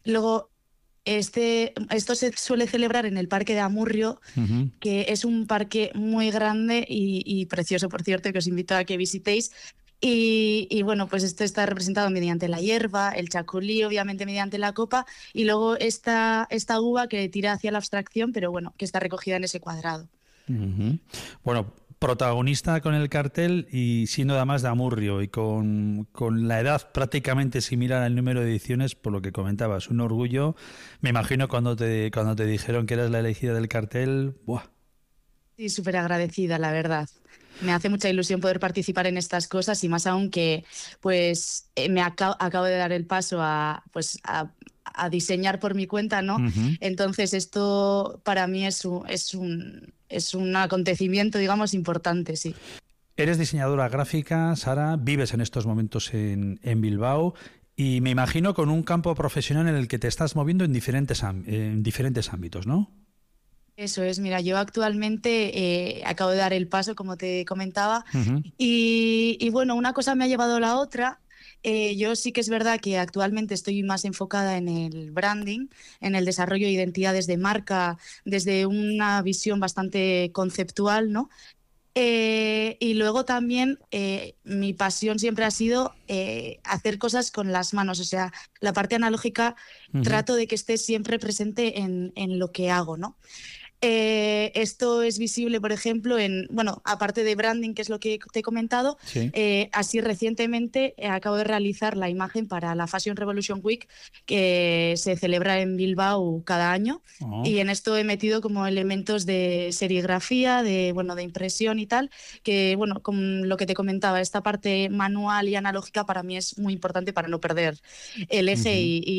Luego, esto se suele celebrar en el Parque de Amurrio, que es un parque muy grande y precioso, por cierto, que os invito a que visitéis. Y bueno, pues esto está representado mediante la hierba, el chacolí, obviamente mediante la copa, y luego esta uva que tira hacia la abstracción, pero bueno, que está recogida en ese cuadrado. Bueno, protagonista con el cartel y siendo además de Amurrio y con la edad prácticamente similar al número de ediciones, por lo que comentabas, un orgullo. Me imagino cuando te dijeron que eras la elegida del cartel, ¡buah! Sí, súper agradecida, la verdad. Me hace mucha ilusión poder participar en estas cosas y más aún que pues acabo de dar el paso a diseñar por mi cuenta, ¿no? Entonces esto para mí es un acontecimiento, digamos, importante, sí. Eres diseñadora gráfica, Sara, vives en estos momentos en Bilbao y me imagino con un campo profesional en el que te estás moviendo en diferentes ámbitos, ¿no? Eso es, mira, yo actualmente acabo de dar el paso, como te comentaba, y bueno, una cosa me ha llevado a la otra. Yo sí que es verdad que actualmente estoy más enfocada en el branding, en el desarrollo de identidades de marca, desde una visión bastante conceptual, ¿no? Y luego también mi pasión siempre ha sido hacer cosas con las manos, o sea, la parte analógica trato de que esté siempre presente en lo que hago, ¿no? Esto es visible, por ejemplo, bueno, aparte de branding, que es lo que te he comentado, Sí. así recientemente acabo de realizar la imagen para la Fashion Revolution Week, que se celebra en Bilbao cada año, y en esto he metido como elementos de serigrafía, de impresión y tal, que, bueno, con lo que te comentaba, esta parte manual y analógica para mí es muy importante para no perder el eje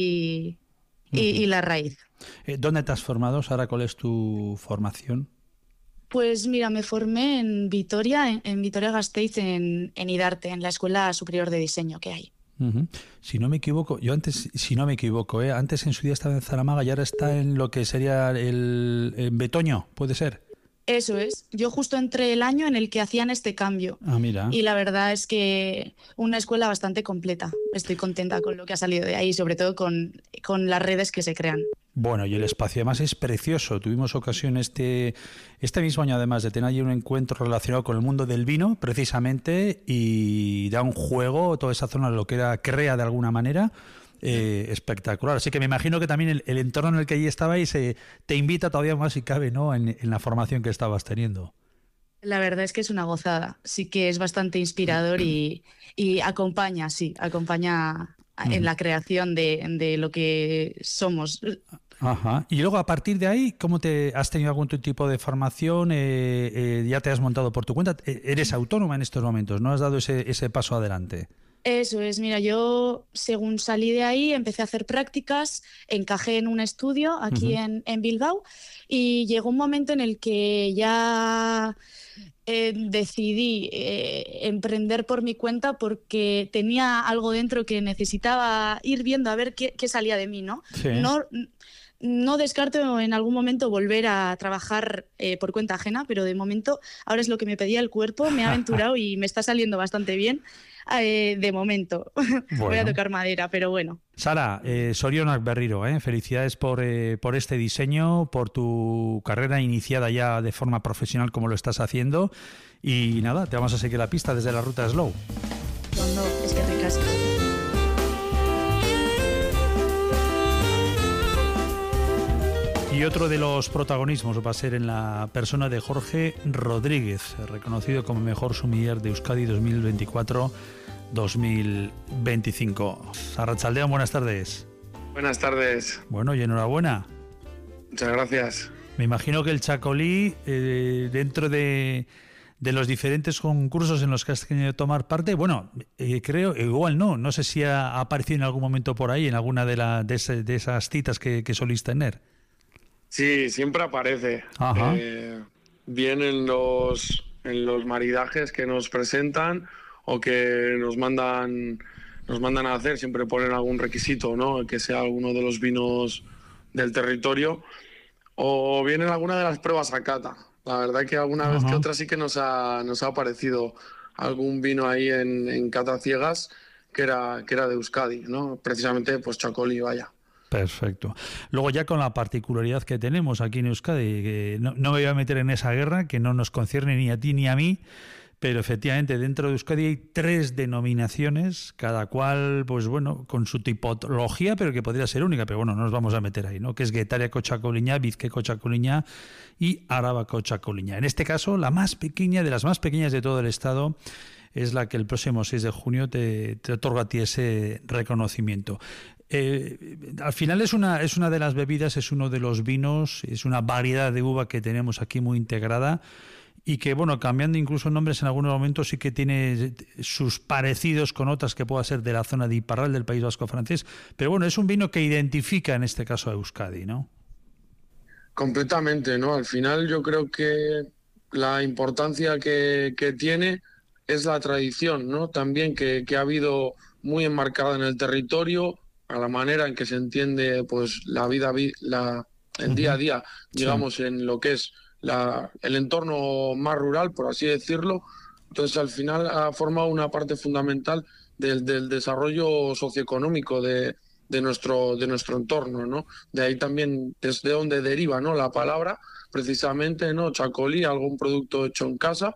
y la raíz. ¿Dónde te has formado, Sara? ¿Cuál es tu formación? Pues mira, me formé en Vitoria, en Vitoria-Gasteiz, en IDARTE, en la Escuela Superior de Diseño que hay. Si no me equivoco, antes en su día estaba en Zaramaga y ahora está en lo que sería en Betoño, ¿puede ser? Eso es. Yo justo entré el año en el que hacían este cambio. Ah, mira. Y la verdad es que una escuela bastante completa. Estoy contenta con lo que ha salido de ahí, sobre todo con las redes que se crean. Bueno, y el espacio además es precioso. Tuvimos ocasión este mismo año además de tener allí un encuentro relacionado con el mundo del vino, precisamente, y da un juego, toda esa zona lo que crea de alguna manera, espectacular. Así que me imagino que también el entorno en el que allí estabais te invita todavía más si cabe, ¿no?, en la formación que estabas teniendo. La verdad es que es una gozada. Sí que es bastante inspirador y acompaña, en la creación de lo que somos. Ajá. Y luego, a partir de ahí, ¿cómo has tenido algún tipo de formación? ¿Ya te has montado por tu cuenta? ¿Eres autónoma en estos momentos? ¿No has dado ese paso adelante? Eso es, mira, yo según salí de ahí empecé a hacer prácticas, encajé en un estudio aquí en Bilbao y llegó un momento en el que ya decidí emprender por mi cuenta porque tenía algo dentro que necesitaba ir viendo a ver qué salía de mí, ¿no? Sí. No descarto en algún momento volver a trabajar por cuenta ajena, pero de momento ahora es lo que me pedía el cuerpo, me he aventurado y me está saliendo bastante bien. De momento. Bueno. Voy a tocar madera, pero bueno. Sara, zorionak berriro, felicidades por este diseño, por tu carrera iniciada ya de forma profesional como lo estás haciendo, y nada, te vamos a seguir la pista desde la ruta Slow. No, es que ricas. Y otro de los protagonismos va a ser en la persona de Jorge Rodríguez, reconocido como mejor sumiller de Euskadi 2024-2025. Arratsaldeon, buenas tardes. Buenas tardes. Bueno, y enhorabuena. Muchas gracias. Me imagino que el chacolí, dentro de los diferentes concursos en los que has tenido que tomar parte, bueno, creo, igual no sé si ha aparecido en algún momento por ahí, en alguna de esas citas que solís tener. Sí, siempre aparece. Bien en los maridajes que nos presentan o que nos mandan a hacer, siempre ponen algún requisito, ¿no? Que sea alguno de los vinos del territorio, o bien en alguna de las pruebas a cata. La verdad que alguna vez que otra sí que nos ha aparecido algún vino ahí en cata ciegas que era de Euskadi, ¿no? Precisamente pues chacolí, vaya. Perfecto. Luego ya con la particularidad que tenemos aquí en Euskadi, que no me voy a meter en esa guerra que no nos concierne ni a ti ni a mí, pero efectivamente dentro de Euskadi hay 3 denominaciones, cada cual, pues bueno, con su tipología, pero que podría ser única, pero bueno, no nos vamos a meter ahí, ¿no? Que es Getaria-ko Txakolinja, Bizkaiko Txakolinja y Arabako Txakolinja. En este caso, la más pequeña, de las más pequeñas de todo el estado, es la que el próximo 6 de junio te otorga a ti ese reconocimiento. Al final es una de las bebidas, es uno de los vinos, es una variedad de uva que tenemos aquí muy integrada y que, bueno, cambiando incluso nombres en algunos momentos sí que tiene sus parecidos con otras que pueda ser de la zona de Iparral del País Vasco francés, pero bueno, es un vino que identifica en este caso a Euskadi, ¿no? Completamente, ¿no? Al final yo creo que la importancia que tiene es la tradición, ¿no? También que ha habido muy enmarcada en el territorio, a la manera en que se entiende pues la vida, el día a día, digamos, sí, en lo que es el entorno más rural, por así decirlo. Entonces, al final ha formado una parte fundamental del desarrollo socioeconómico de nuestro entorno, ¿no? De ahí también desde donde deriva, ¿no?, la palabra, precisamente, ¿no? Txakoli, algún producto hecho en casa.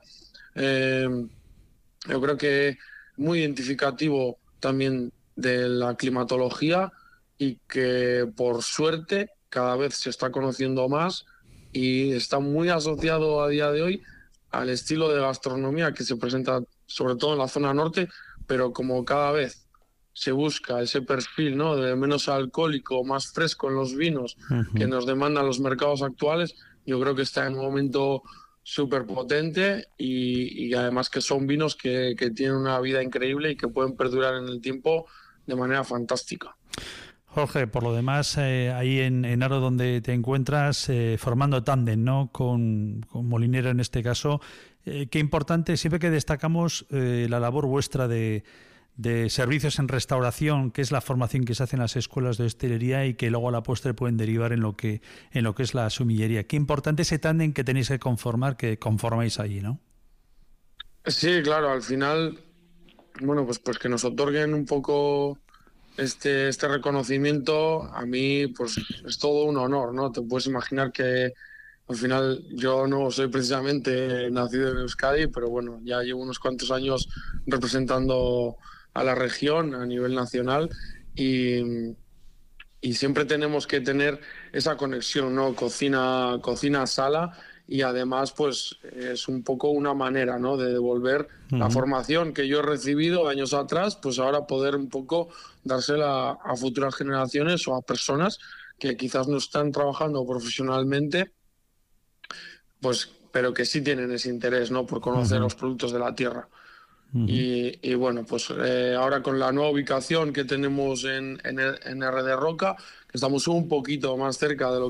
Yo creo que muy identificativo también de la climatología y que por suerte cada vez se está conociendo más y está muy asociado a día de hoy al estilo de gastronomía que se presenta sobre todo en la zona norte, pero como cada vez se busca ese perfil, ¿no?, de menos alcohólico, más fresco en los vinos que nos demandan los mercados actuales, yo creo que está en un momento súper potente y además que son vinos que tienen una vida increíble y que pueden perdurar en el tiempo de manera fantástica. Jorge, por lo demás, ahí en Aro donde te encuentras, formando tándem, ¿no?, con Molinero en este caso, qué importante, siempre que destacamos la labor vuestra de servicios en restauración, que es la formación que se hace en las escuelas de hostelería y que luego a la postre pueden derivar en lo que es la sumillería. Qué importante ese tándem que tenéis que conformáis allí, ¿no? Sí, claro, al final, bueno, pues que nos otorguen un poco este reconocimiento, a mí pues es todo un honor, ¿no? Te puedes imaginar que al final yo no soy precisamente nacido en Euskadi, pero bueno, ya llevo unos cuantos años representando a la región a nivel nacional y siempre tenemos que tener esa conexión, ¿no? Cocina-sala, y además pues es un poco una manera, ¿no?, de devolver la formación que yo he recibido años atrás, pues ahora poder un poco dársela a futuras generaciones o a personas que quizás no están trabajando profesionalmente, pues pero que sí tienen ese interés, ¿no?, por conocer los productos de la tierra. Y bueno, pues ahora con la nueva ubicación que tenemos en RD Roca, que estamos un poquito más cerca de lo